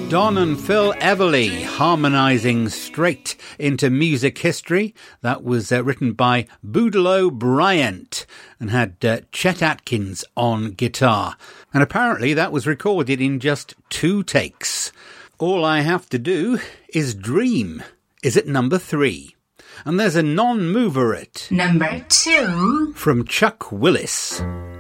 Don and Phil Everly harmonising straight into music history. That was written by Boudleaux Bryant and had Chet Atkins on guitar. And apparently that was recorded in just 2 takes. All I Have to Do Is Dream is at number 3. And there's a non-mover at number 2 from Chuck Willis.